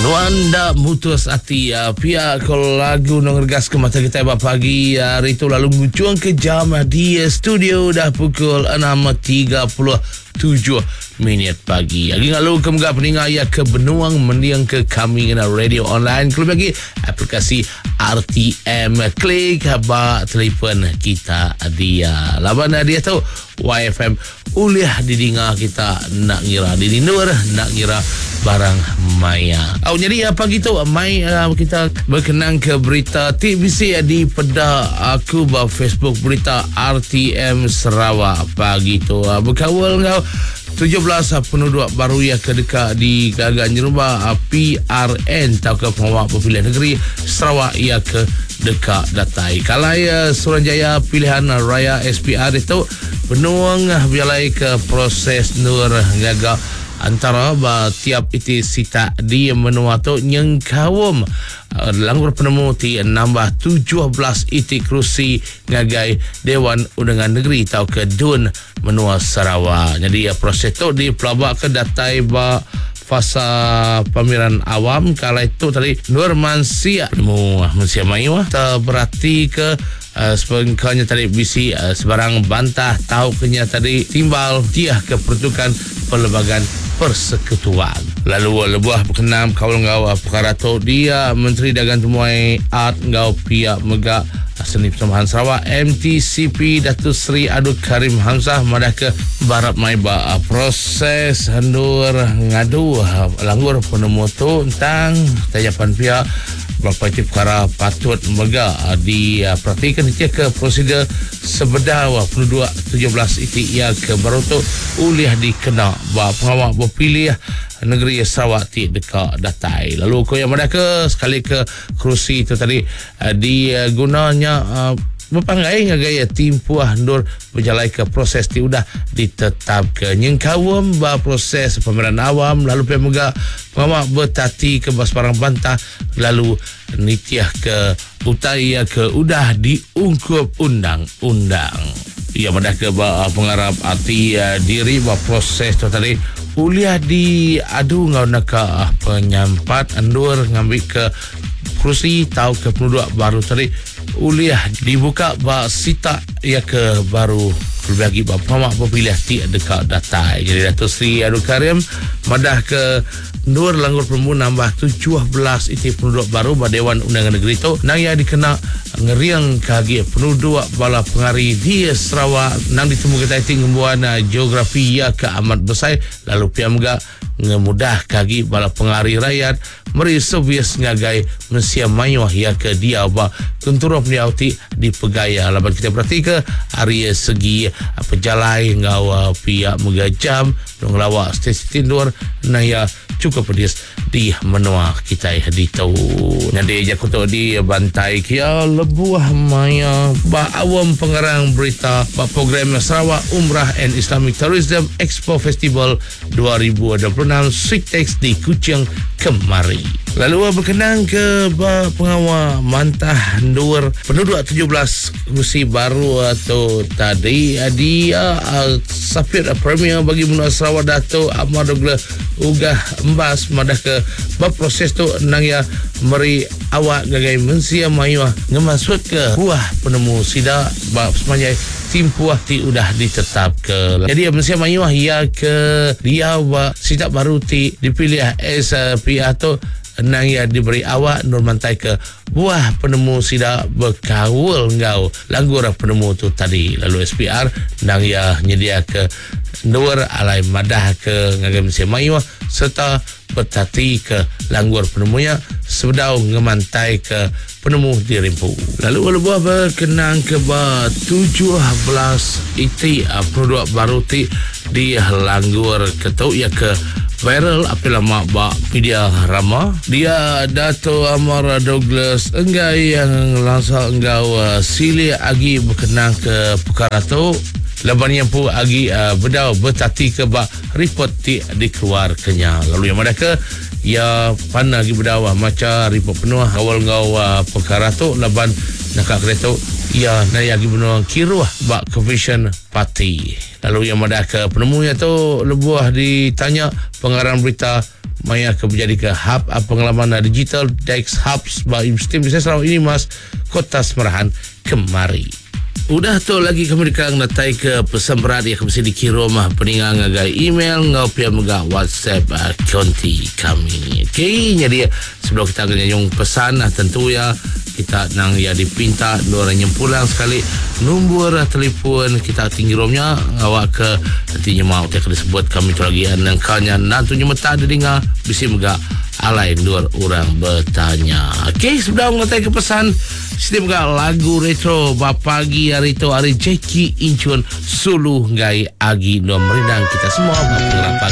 Nuanda mutus ati pihak lagu ngergas ke mata kita pagi hari itu lalu mengucuang ke jam di studio dah pukul 6.37 minit pagi. Lagi ngalu ke mga peningat ya ke benuang mendiang ke kami kena radio online. Kalau bagi aplikasi RTM klik haba telefon kita dia. Laban dia tu YFM uliah didinga kita nak ngira di nur nak ngira barang maya. Jadi apa gitu mai kita berkenang ke berita TBC di peda aku ba Facebook berita RTM Sarawak pagi tu. Berkawal ngau 17 penduduk baru yang kedekat di Gagak Nyerubah PRN atau ke Pengawal Pemilihan Negeri Sarawak ia ke dekat datai. Kalai Suruhanjaya Pilihan Raya SPR itu penuang bialai ke proses nur Gagak antara tiap iti sita di menua tu nyengkawum langgur penemu ti nambah 17 iti kerusi ngagai Dewan Undangan Negeri tau ke Dun menua Sarawak. Jadi proses tu di pelabak ke datai fasa pemilihan awam. Kala itu tadi Nur Mansia penemu Mansia Maiwa berarti ke sebagainya tadi bisi sebarang bantah tahu kenya tadi timbal dia ke peruntukan Perlembagaan Persekutuan. Lalu lebuah berkenam kawal ngau perkara tu dia Menteri Dagang Temuai Art ngau pihak megak Seni Persembahan Sarawak MTCP Datuk Seri Abdul Karim Hamzah madah ke barat mai proses hendur ngadu langgur penemu tu tentang tajapan pihak berapa itu perkara patut megak diperhatikan dia ke prosedur sebedah penduduk 17 itu ia ke baru tu uliah dikena pengawal berpilih negeri Sarawak ti dekat datai. Lalu ko yang madah ke sekali ke kerusi itu tadi digunanya berpanggai gaya tim puah nur berjalai ke proses ti udah ditetap ke nyengkawam proses pemilihan awam lalu pemega pengawal bertati ke barang bantah lalu nitiah ke utaya ke udah diungkup undang-undang. Ia madah ke pengarap arti diri proses tu tadi uliah diadu ngau naka penyampat andur ngambil ke kursi tau ke penduduk baru tadi uliah dibuka sita ia ke baru berbagi pamak pemilih ti dekat datai. Jadi Datuk Seri Abdul Karim madah ke Nur langgur perempuan nambah 17 iti penduduk baru Dewan Undangan Negeri tu nang ia dikena ngeriang kagi penduduk bala pengari di Sarawak nang ditemu kita iti ngembuan geografi ia ke amat besar lalu piamga ngemudah kagi bala pengari rakyat meri sobias ngagai Malaysia mayuah ia ke dia kentura peniauti di pegaya. Laban kita berarti ke hari segi pejalai ngau pihak megajam ngelawak stesi tindur naya cukup pedis di menua kita di tahu nanti jaku tu di bantai kia lebuah maya awam pengarang berita program Sarawak Umrah and Islamic Tourism Expo Festival 2026 Sweetex di Kuching kemari. Lalu berkenaan ke pengawal mantah nur penduduk 17 kursi baru atau tadi dia Safir Premier bagi menua Sarawak Dato' Ahmad Douglas Ugah Mbas madah ke proses tu nang ya meri awak gagai mensia mayuah ngemasuk ke buah penemu sida sepanjang tim puah ti udah ditetap ke. Jadi mensia mayuah ia ke dia sida baru ti dipilih SPR atau nang ya diberi awak nur mantai ke buah penemu sida berkawul ngau langgur penemu tu tadi. Lalu SPR nang ya nyedia ke nur alai madah ke ngagai mensia mayuah serta bertati ke langgur penemunya sebedau ngemantai ke penemu di Rimpu. Lalu buah berkenang ke 17 iti penduduk baru ti di langgur ketau ia ke viral apabila mak media rama dia Dato' Amar Douglas enggai yang langsung enggau sili agi berkenang ke perkara tu laban yang pun agi bedau bertati ke report ti dikeluar kenya. Lalu yang mana ke ya pan lagi bedau macam report penuh awal ngau perkara tu laban nakak kereta ia naik lagi benar kiruah Convention Party. Lalu yang mana ke penemunya tu lebuah ditanya pengarang berita Maya akan menjadi ke hub pengalaman digital Dex Hubs Steam Bisnes Sarawak ini Mas Kota Semerahan kemari. Udah tu lagi kami dekang natai ke pesan berat yang mesti dikirim peningang ngagai email ngau pia megah WhatsApp konti kami. Okay, jadi sebelum kita nganyung pesan tentu ya kita nang ya dipinta dua orang yang pulang sekali nombor telefon kita tinggi romnya ngawak ke nantinya mau tak disebut kami tu lagi nangkanya nantunya mata ada dengar bisi megah alai dua orang bertanya. Okay, sebelum ngatai ke pesan setiap lagu retro bapagi hari itu hari Jackie Inchun Sulu ngai agi no merindang kita semua berapa